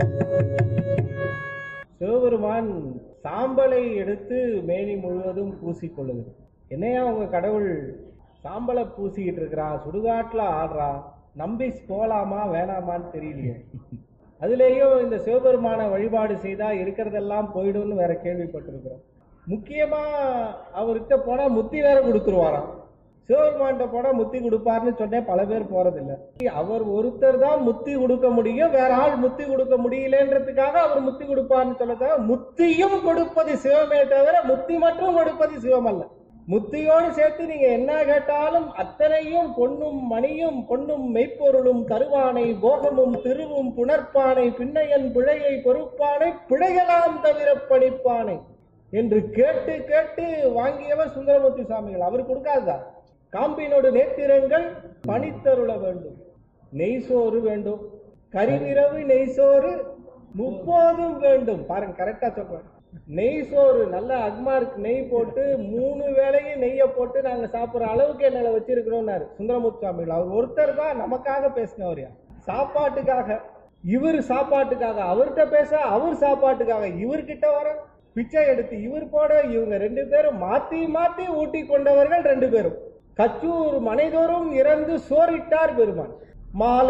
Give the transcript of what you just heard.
சிவபெருமான் சாம்பலை எடுத்து மேனி முழுவதும் பூசிக்கொள்ளுது. என்னையா உங்க கடவுள் சாம்பலை பூசிக்கிட்டு இருக்கிறான், சுடுகாட்டுல ஆடுறான், நம்பி போலாமா வேணாமான்னு தெரியலையே. அதுலேயும் இந்த சிவபெருமான வழிபாடு செய்தா இருக்கிறதெல்லாம் போயிடும்னு வேற கேள்விப்பட்டிருக்கிறோம். முக்கியமா அவர்கிட்ட போனா முத்தி வேற கொடுத்துருவாராம். சிவபெருமான்கிட்ட போனா முத்தி கொடுப்பாருன்னு சொன்னேன், பல பேர் போறதில்லை. அவர் ஒருத்தர் தான் முத்தி கொடுக்க முடியும், வேற ஆள் முத்தி கொடுக்க முடியலன்றதுக்காக அவர் முத்தி கொடுப்பார்னு சொல்ல, முத்தியும் கொடுப்பது சிவமே தவிர முத்தி மட்டும் கொடுப்பது சிவம் அல்ல. முத்தியோடு சேர்த்து நீங்க என்ன கேட்டாலும் அத்தனையும் பொன்னும் மணியும் பொன்னும் மெய்ப்பொருளும் தருவானை போகமும் திருவும் புணர்ப்பானை பின்னையன் பிழையை பொறுப்பானை பிழையலாம் தவிர பணிப்பானை என்று கேட்டு கேட்டு வாங்கியவர் சுந்தரமூர்த்தி சுவாமிகள். அவர் கொடுக்காதுதான். காம்பினோடு நேத்திரங்கள் பணித்தருள வேண்டும், நெய்சோறு வேண்டும், கரிவிரவு நெய்சோறு முப்போதும் வேண்டும். பாருங்க, கரெக்டா சொல்றேன். நெய்சோறு நல்ல அக்மார்க் நெய் போட்டு 3 வேளையும் நெய்யை போட்டு நாங்க சாப்பிட்ற அளவுக்கு என்னால வச்சிருக்கிறோம்னாரு சுந்தரமூர்த்தி சுவாமிகள். அவர் ஒருத்தர் தான் நமக்காக பேசினவர். சாப்பாட்டுக்காக இவர், சாப்பாட்டுக்காக அவர்கிட்ட பேச, அவர் சாப்பாட்டுக்காக இவர்கிட்ட வர, பிச்சை எடுத்து இவர் போட, இவங்க 2 பேரும் மாத்தி மாத்தி ஊட்டி கொண்டவர்கள் 2 பேரும். கச்சூர் மனைதோறும் இறந்து சோறிட்டார் பெருமான். மாலை